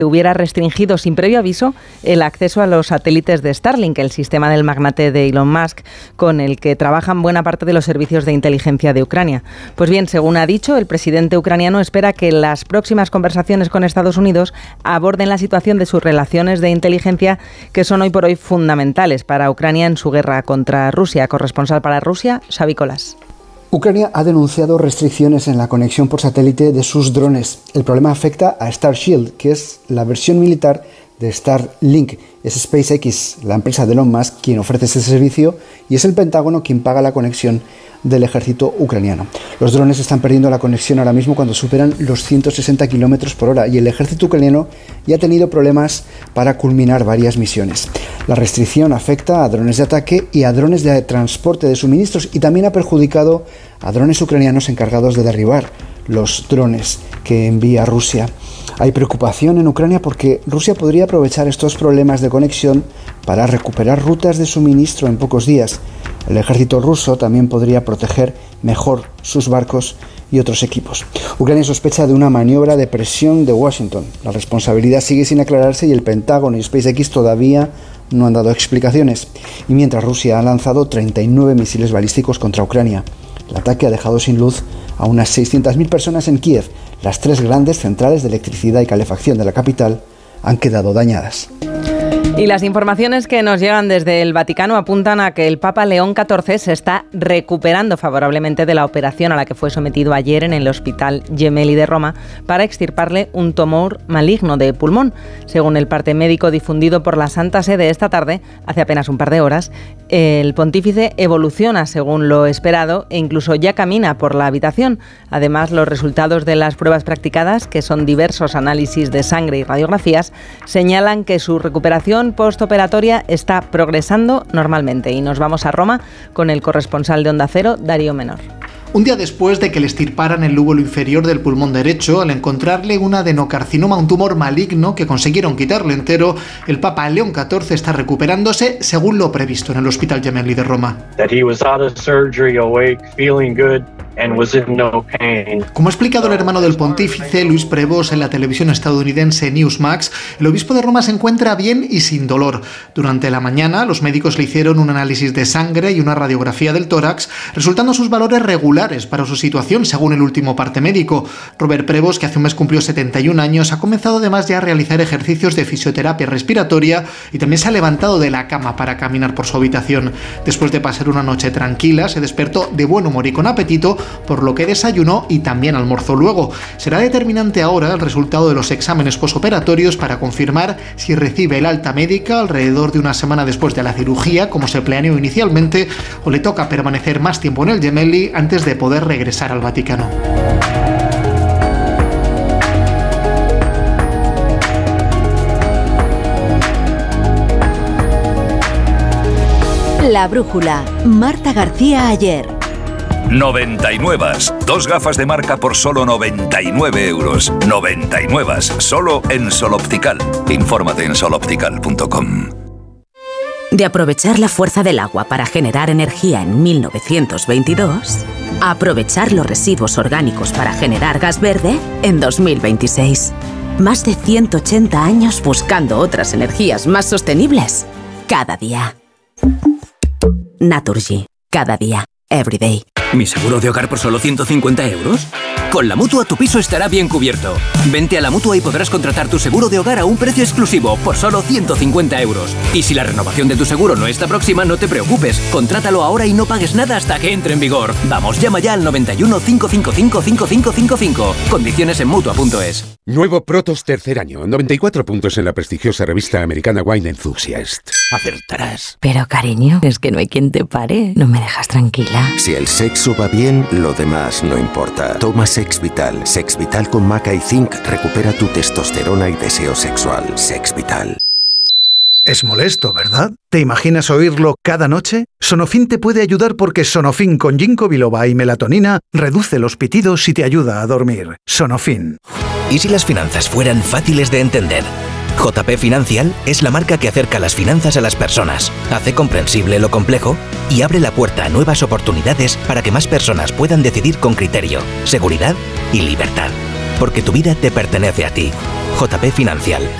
hubiera restringido sin previo aviso el acceso a los satélites de Starlink, el sistema del magnate de Elon Musk, con el que trabajan buena parte de los servicios de inteligencia de Ucrania. Pues bien, según ha dicho, el presidente ucraniano espera que las próximas conversaciones con Estados Unidos aborden la situación de sus relaciones de inteligencia, que son hoy por hoy fundamentales para Ucrania en su guerra contra Rusia. Corresponsal para Rusia, Xavi Colas. Ucrania ha denunciado restricciones en la conexión por satélite de sus drones. El problema afecta a Starshield, que es la versión militar de Starlink. Es SpaceX, la empresa de Elon Musk, quien ofrece ese servicio, y es el Pentágono quien paga la conexión del ejército ucraniano. Los drones están perdiendo la conexión ahora mismo cuando superan los 160 km por hora y el ejército ucraniano ya ha tenido problemas para culminar varias misiones. La restricción afecta a drones de ataque y a drones de transporte de suministros y también ha perjudicado a drones ucranianos encargados de derribar los drones que envía Rusia. Hay preocupación en Ucrania porque Rusia podría aprovechar estos problemas de conexión para recuperar rutas de suministro en pocos días. El ejército ruso también podría proteger mejor sus barcos y otros equipos. Ucrania sospecha de una maniobra de presión de Washington. La responsabilidad sigue sin aclararse y el Pentágono y SpaceX todavía no han dado explicaciones. Y mientras Rusia ha lanzado 39 misiles balísticos contra Ucrania. El ataque ha dejado sin luz a unas 600.000 personas en Kiev. Las tres grandes centrales de electricidad y calefacción de la capital han quedado dañadas. Y las informaciones que nos llegan desde el Vaticano apuntan a que el Papa León XIV se está recuperando favorablemente de la operación a la que fue sometido ayer en el Hospital Gemelli de Roma para extirparle un tumor maligno de pulmón. Según el parte médico difundido por la Santa Sede esta tarde, hace apenas un par de horas, el pontífice evoluciona según lo esperado e incluso ya camina por la habitación. Además, los resultados de las pruebas practicadas, que son diversos análisis de sangre y radiografías, señalan que su recuperación postoperatoria está progresando normalmente. Y nos vamos a Roma con el corresponsal de Onda Cero, Darío Menor. Un día después de que le extirparan el lóbulo inferior del pulmón derecho, al encontrarle un adenocarcinoma, un tumor maligno que consiguieron quitarle entero, el Papa León XIV está recuperándose según lo previsto en el Hospital Gemelli de Roma. Como ha explicado el hermano del pontífice, Luis Prevost, en la televisión estadounidense Newsmax, el obispo de Roma se encuentra bien y sin dolor. Durante la mañana, los médicos le hicieron un análisis de sangre y una radiografía del tórax, resultando sus valores regulares para su situación, según el último parte médico. Robert Prevost, que hace un mes cumplió 71 años, ha comenzado además ya a realizar ejercicios de fisioterapia respiratoria y también se ha levantado de la cama para caminar por su habitación. Después de pasar una noche tranquila, se despertó de buen humor y con apetito, por lo que desayunó y también almorzó luego. Será determinante ahora el resultado de los exámenes posoperatorios para confirmar si recibe el alta médica alrededor de una semana después de la cirugía, como se planeó inicialmente, o le toca permanecer más tiempo en el Gemelli antes de poder regresar al Vaticano. La brújula. Marta García Ayer. 99. Dos gafas de marca por solo 99 euros. 99. Solo en Sol Optical. Infórmate en soloptical.com. De aprovechar la fuerza del agua para generar energía en 1922, a aprovechar los residuos orgánicos para generar gas verde en 2026. Más de 180 años buscando otras energías más sostenibles. Cada día. Naturgy. Cada día. Every day. ¿Mi seguro de hogar por solo 150 euros? Con la Mutua tu piso estará bien cubierto. Vente a la Mutua y podrás contratar tu seguro de hogar a un precio exclusivo por solo 150 euros. Y si la renovación de tu seguro no está próxima, no te preocupes. Contrátalo ahora y no pagues nada hasta que entre en vigor. Vamos, llama ya al 91 555 5555. Condiciones en Mutua.es. Nuevo Protos tercer año. 94 puntos en la prestigiosa revista americana Wine Enthusiast. Acertarás. Pero cariño, es que no hay quien te pare. No me dejas tranquila. Si el sexo va bien, lo demás no importa. Toma Sex Vital. Sex Vital con maca y zinc recupera tu testosterona y deseo sexual. Sex Vital. Es molesto, ¿verdad? ¿Te imaginas oírlo cada noche? Sonofin te puede ayudar porque Sonofin con ginkgo biloba y melatonina reduce los pitidos y te ayuda a dormir. Sonofin. ¿Y si las finanzas fueran fáciles de entender? JP Financial es la marca que acerca las finanzas a las personas, hace comprensible lo complejo y abre la puerta a nuevas oportunidades para que más personas puedan decidir con criterio, seguridad y libertad. porque tu vida te pertenece a ti. JP Financial,